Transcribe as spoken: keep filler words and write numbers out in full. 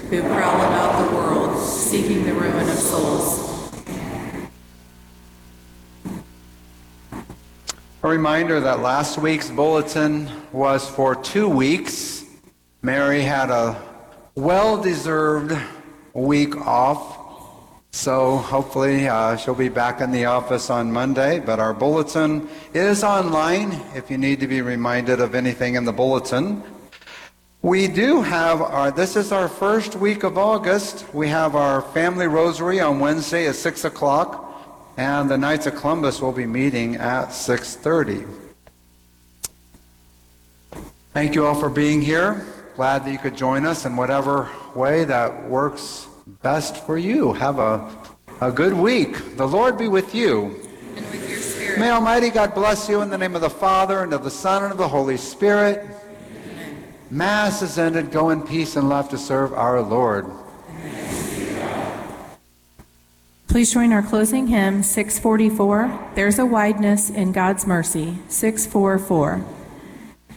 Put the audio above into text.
who prowl about the world, seeking the ruin of souls. A reminder that last week's bulletin was for two weeks. Mary had a well-deserved week off, so hopefully uh, she'll be back in the office on Monday. But our bulletin is online if you need to be reminded of anything in the bulletin. We do have our, this is our first week of August. We have our family rosary on Wednesday at six o'clock. And the Knights of Columbus will be meeting at six thirty. Thank you all for being here. Glad that you could join us in whatever way that works best for you. Have a, a good week. The Lord be with you. And with your spirit. May Almighty God bless you in the name of the Father, and of the Son, and of the Holy Spirit. Amen. Mass is ended. Go in peace and love to serve our Lord. Please join our closing hymn, six forty-four, There's a Wideness in God's Mercy, six forty-four.